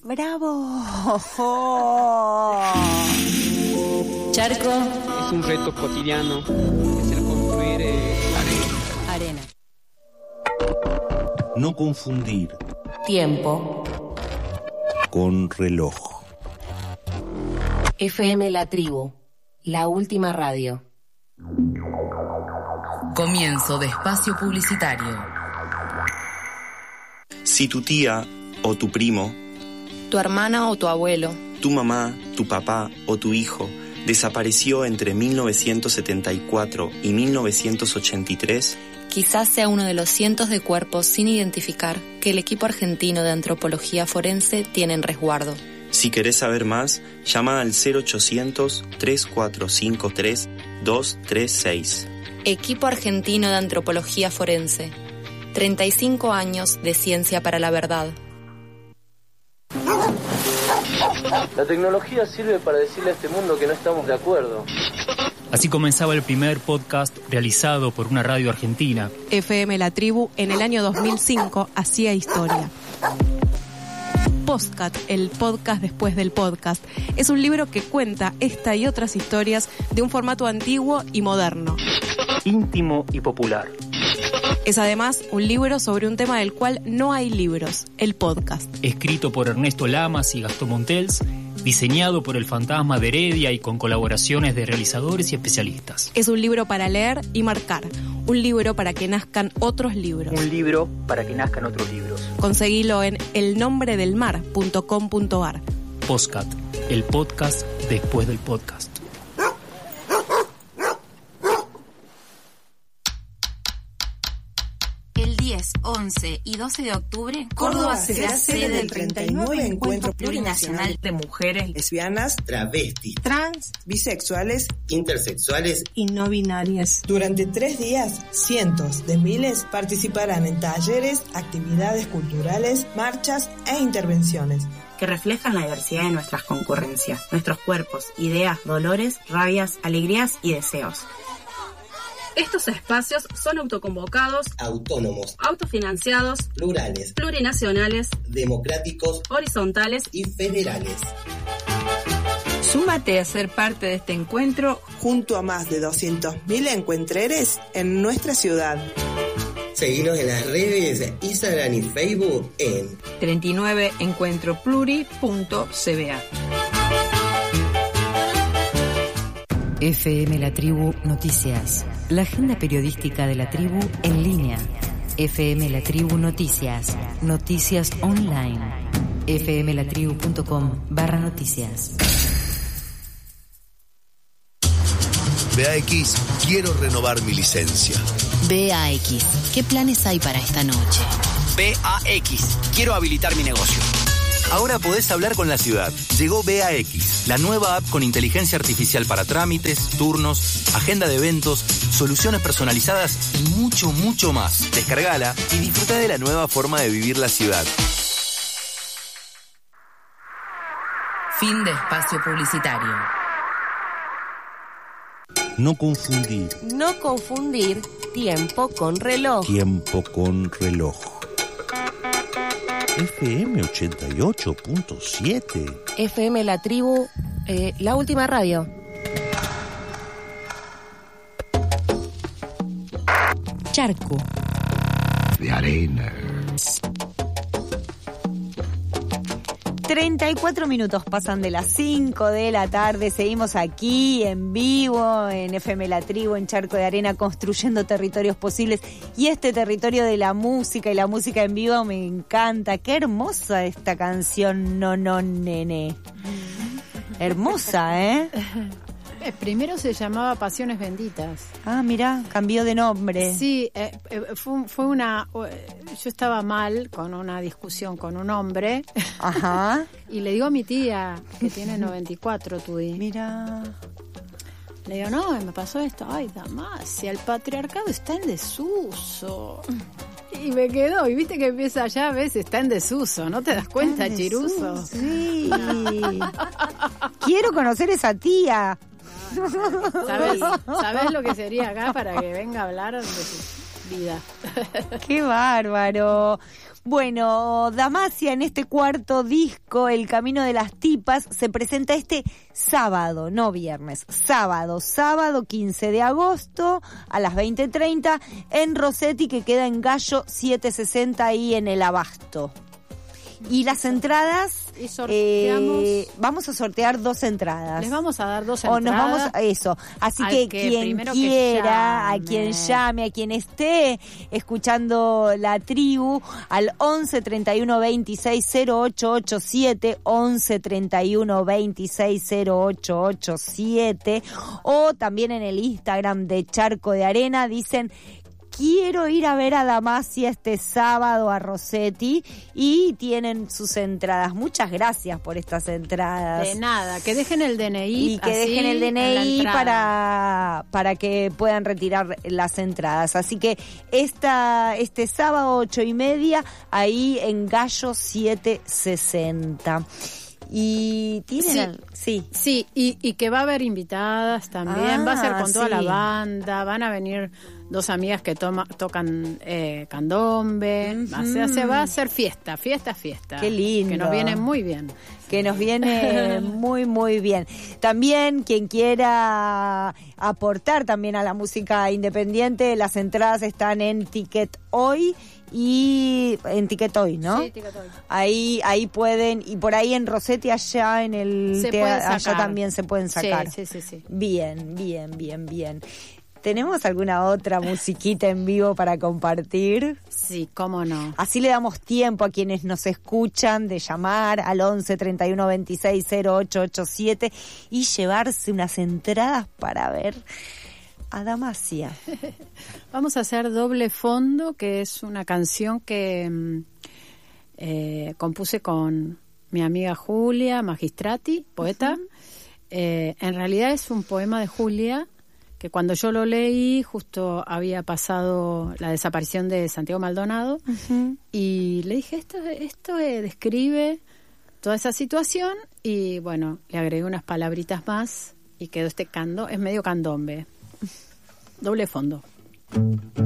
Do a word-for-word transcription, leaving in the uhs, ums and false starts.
¡Bravo! Charco. Es un reto cotidiano. Es el construir eh... arena. No confundir tiempo con reloj. F M La Tribu, la última radio. Comienzo de espacio publicitario. Si tu tía o tu primo, tu hermana o tu abuelo, tu mamá, tu papá o tu hijo desapareció entre mil novecientos setenta y cuatro y mil novecientos ochenta y tres, quizás sea uno de los cientos de cuerpos sin identificar que el equipo argentino de antropología forense tiene en resguardo. Si querés saber más, llama al cero ochocientos, tres cuatro cinco tres, dos tres seis. Equipo argentino de antropología forense. treinta y cinco años de ciencia para la verdad. La tecnología sirve para decirle a este mundo que no estamos de acuerdo. Así comenzaba el primer podcast realizado por una radio argentina. F M La Tribu en el año dos mil cinco hacía historia. Postcat, el podcast después del podcast, es un libro que cuenta esta y otras historias de un formato antiguo y moderno. Íntimo y popular. Es además un libro sobre un tema del cual no hay libros, el podcast. Escrito por Ernesto Lamas y Gastón Montels, diseñado por el Fantasma de Heredia y con colaboraciones de realizadores y especialistas. Es un libro para leer y marcar, un libro para que nazcan otros libros. Un libro para que nazcan otros libros. Conseguilo en el nombre del mar punto com punto a r. Postcat, el podcast después del podcast. diez, once y doce de octubre, Córdoba será sede del treinta y nueve Encuentro Plurinacional de Mujeres Lesbianas, Travestis, Trans, Bisexuales, Intersexuales y No binarias. Durante tres días, cientos de miles participarán en talleres, actividades culturales, marchas e intervenciones que reflejan la diversidad de nuestras concurrencias, nuestros cuerpos, ideas, dolores, rabias, alegrías y deseos. Estos espacios son autoconvocados, autónomos, autofinanciados, plurales, plurinacionales, democráticos, horizontales y federales. Súmate a ser parte de este encuentro junto a más de doscientos mil encuentreres en nuestra ciudad. Seguinos en las redes Instagram y Facebook en treinta y nueve encuentro pluri punto c b a. F M La Tribu Noticias, la agenda periodística de la tribu en línea. F M La Tribu Noticias, noticias online. f m la tribu punto com barra noticias. B A X, quiero renovar mi licencia. B A X, ¿qué planes hay para esta noche? B A X, quiero habilitar mi negocio. Ahora podés hablar con la ciudad. Llegó B A X, la nueva app con inteligencia artificial para trámites, turnos, agenda de eventos, soluciones personalizadas y mucho, mucho más. Descargala y disfruta de la nueva forma de vivir la ciudad. Fin de espacio publicitario. No confundir. No confundir tiempo con reloj. Tiempo con reloj. F M ochenta y ocho punto siete. F M La Tribu, eh, la última radio. Charco. De arena. treinta y cuatro minutos pasan de las cinco de la tarde. Seguimos aquí en vivo en F M La Tribu, en Charco de Arena, construyendo territorios posibles. Y este territorio de la música y la música en vivo me encanta. Qué hermosa esta canción, No, no, nene. Hermosa, ¿eh? Primero se llamaba Pasiones Benditas. Ah, mirá, cambió de nombre. Sí, eh, eh, fue, fue una... Yo estaba mal con una discusión con un hombre. Ajá. Y le digo a mi tía, que tiene noventa y cuatro, Tudi. Mira. Le digo, no, me pasó esto. Ay, Damasia, el patriarcado está en desuso. Y me quedó, y viste que empieza allá, ves, está en desuso, ¿no te das cuenta, Chiruso? Sí. Quiero conocer esa tía. ¿Sabes, ¿Sabes lo que sería acá para que venga a hablar de su... vida. ¡Qué bárbaro! Bueno, Damasia en este cuarto disco, El Camino de las Tipas, se presenta este sábado, no viernes, sábado, sábado quince de agosto a las veinte treinta en Rossetti, que queda en Gallo setecientos sesenta y en el Abasto. Y las entradas, y sorteamos, eh, vamos a sortear dos entradas. Les vamos a dar dos entradas. O entradas. nos vamos a eso. Así que, que quien quiera, a quien llame, a quien esté escuchando la tribu, al once treinta y uno veintiséis cero ocho ochenta y siete, once treinta y uno veintiséis cero ocho ochenta y siete, o también en el Instagram de Charco de Arena, dicen: quiero ir a ver a Damasia este sábado a Rossetti, y tienen sus entradas. Muchas gracias por estas entradas. De nada, que dejen el D N I. Y que así dejen el D N I en para, para que puedan retirar las entradas. Así que esta este sábado ocho y media, ahí en Gallo setecientos sesenta. Y tienen sí, sí, sí y, y que va a haber invitadas también, ah, va a ser con toda sí. la banda, van a venir dos amigas que toma, tocan eh, candombe, uh-huh. o sea, se va a hacer fiesta, fiesta, fiesta. Qué lindo. Que nos viene muy bien. Que nos viene muy, muy bien. También quien quiera aportar también a la música independiente, las entradas están en Ticket Hoy y en Ticket Hoy, ¿no? Sí, Ticket Hoy. Ahí, ahí pueden, y por ahí en Rossetti allá en el se te, puede allá sacar. también se pueden sacar. Sí, sí, sí, sí. Bien, bien, bien, bien. ¿Tenemos alguna otra musiquita en vivo para compartir? Sí, cómo no. Así le damos tiempo a quienes nos escuchan de llamar al once treinta y uno veintiséis cero ocho ochenta y siete y llevarse unas entradas para ver a Damasia. Vamos a hacer Doble Fondo, que es una canción que eh, compuse con mi amiga Julia Magistrati, poeta. Uh-huh. Eh, en realidad es un poema de Julia, que cuando yo lo leí justo había pasado la desaparición de Santiago Maldonado, uh-huh. y le dije, esto, esto eh, describe toda esa situación, y bueno, le agregué unas palabritas más y quedó este cando, es medio candombe. Doble Fondo.